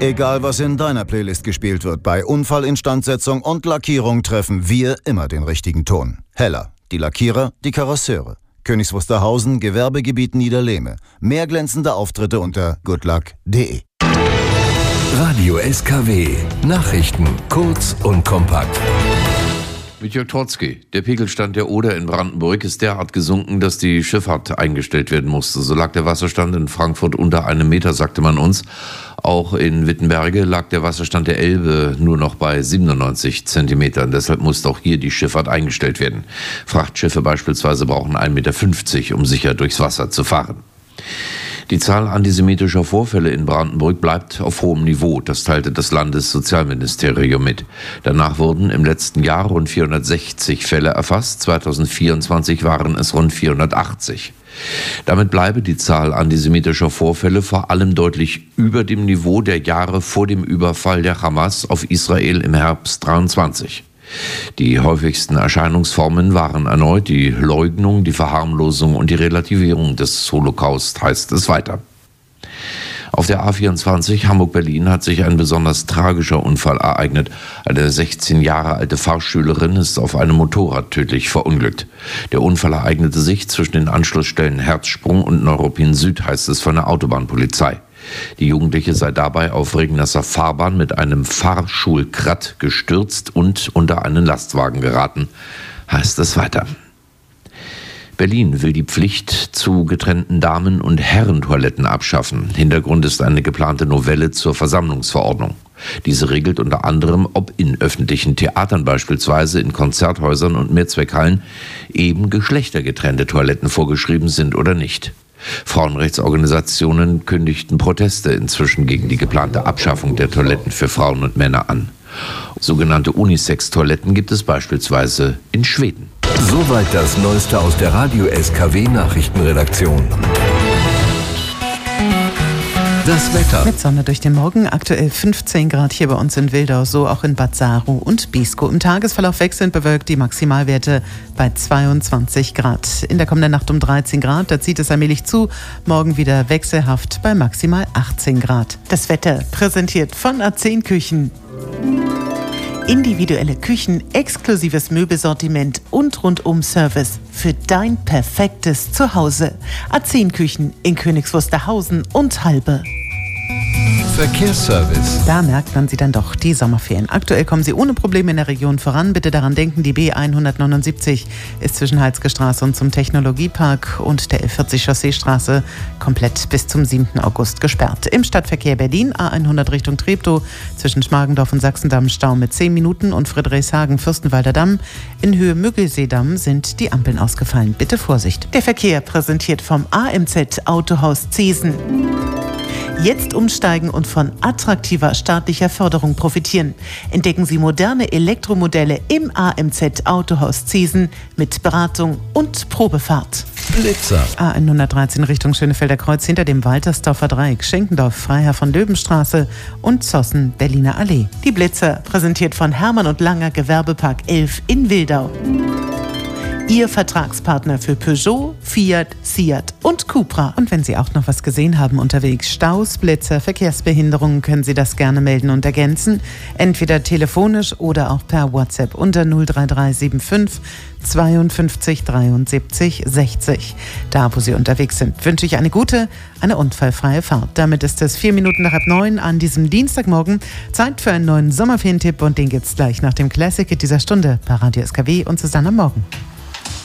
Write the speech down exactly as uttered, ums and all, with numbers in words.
Egal, was in deiner Playlist gespielt wird, bei Unfallinstandsetzung und Lackierung treffen wir immer den richtigen Ton. Heller, die Lackierer, die Karosseure. Königs Wusterhausen, Gewerbegebiet Niederlehme. Mehr glänzende Auftritte unter goodluck punkt de. Radio S K W. Nachrichten kurz und kompakt. Mit Jörg Trotzki. Der Pegelstand der Oder in Brandenburg ist derart gesunken, dass die Schifffahrt eingestellt werden musste. So lag der Wasserstand in Frankfurt unter einem Meter, sagte man uns. Auch in Wittenberge lag der Wasserstand der Elbe nur noch bei siebenundneunzig Zentimetern. Deshalb musste auch hier die Schifffahrt eingestellt werden. Frachtschiffe beispielsweise brauchen ein Meter fünfzig, um sicher durchs Wasser zu fahren. Die Zahl antisemitischer Vorfälle in Brandenburg bleibt auf hohem Niveau, das teilte das Landessozialministerium mit. Danach wurden im letzten Jahr rund vierhundertsechzig Fälle erfasst, zweitausendvierundzwanzig waren es rund vierhundertachtzig. Damit bleibe die Zahl antisemitischer Vorfälle vor allem deutlich über dem Niveau der Jahre vor dem Überfall der Hamas auf Israel im Herbst dreiundzwanzig. Die häufigsten Erscheinungsformen waren erneut die Leugnung, die Verharmlosung und die Relativierung des Holocaust, heißt es weiter. Auf der A vierundzwanzig Hamburg-Berlin hat sich ein besonders tragischer Unfall ereignet. Eine sechzehn Jahre alte Fahrschülerin ist auf einem Motorrad tödlich verunglückt. Der Unfall ereignete sich zwischen den Anschlussstellen Herzsprung und Neuruppin Süd, heißt es von der Autobahnpolizei. Die Jugendliche sei dabei auf Regnasser Fahrbahn mit einem Fahrschulkrat gestürzt und unter einen Lastwagen geraten, heißt es weiter. Berlin will die Pflicht zu getrennten Damen- und Herrentoiletten abschaffen. Hintergrund ist eine geplante Novelle zur Versammlungsverordnung. Diese regelt unter anderem, ob in öffentlichen Theatern beispielsweise, in Konzerthäusern und Mehrzweckhallen eben geschlechtergetrennte Toiletten vorgeschrieben sind oder nicht. Frauenrechtsorganisationen kündigten Proteste inzwischen gegen die geplante Abschaffung der Toiletten für Frauen und Männer an. Sogenannte Unisex-Toiletten gibt es beispielsweise in Schweden. Soweit das Neueste aus der Radio S K W Nachrichtenredaktion. Das Wetter. Mit Sonne durch den Morgen, aktuell fünfzehn Grad hier bei uns in Wildau, so auch in Bad Saro und Beeskow. Im Tagesverlauf wechselnd bewölkt, die Maximalwerte bei zweiundzwanzig Grad. In der kommenden Nacht um dreizehn Grad, da zieht es allmählich zu. Morgen wieder wechselhaft bei maximal achtzehn Grad. Das Wetter präsentiert von A zehn Küchen. Individuelle Küchen, exklusives Möbelsortiment und Rundum-Service für dein perfektes Zuhause. A zehn Küchen in Königs Wusterhausen und Halbe. Verkehrsservice. Da merkt man sie dann doch, die Sommerferien. Aktuell kommen sie ohne Probleme in der Region voran. Bitte daran denken, die B hundertneunundsiebzig ist zwischen Halske Straße und zum Technologiepark und der F vierzig Chausseestraße komplett bis zum siebten August gesperrt. Im Stadtverkehr Berlin A hundert Richtung Treptow zwischen Schmargendorf und Sachsendamm Stau mit zehn Minuten und Friedrichshagen-Fürstenwalder Damm. In Höhe Müggelseedamm sind die Ampeln ausgefallen. Bitte Vorsicht. Der Verkehr präsentiert vom A M Z Autohaus Ziesen. Jetzt umsteigen und von attraktiver staatlicher Förderung profitieren. Entdecken Sie moderne Elektromodelle im A M Z Autohaus Ziesen mit Beratung und Probefahrt. Blitzer. A hundertdreizehn Richtung Schönefelder Kreuz hinter dem Waltersdorfer Dreieck, Schenkendorf, Freiherr von Löwenstraße und Zossen, Berliner Allee. Die Blitzer präsentiert von Hermann und Langer Gewerbepark elf in Wildau. Ihr Vertragspartner für Peugeot, Fiat, Seat und Cupra. Und wenn Sie auch noch was gesehen haben unterwegs, Staus, Blitzer, Verkehrsbehinderungen, können Sie das gerne melden und ergänzen. Entweder telefonisch oder auch per WhatsApp unter null drei drei sieben fünf zweiundfünfzig dreiundsiebzig sechzig. Da, wo Sie unterwegs sind, wünsche ich eine gute, eine unfallfreie Fahrt. Damit ist es vier Minuten nach halb neun an diesem Dienstagmorgen. Zeit für einen neuen Sommerferientipp und den gibt's gleich nach dem Classic Hit dieser Stunde bei Radio S K W und Susanne am Morgen.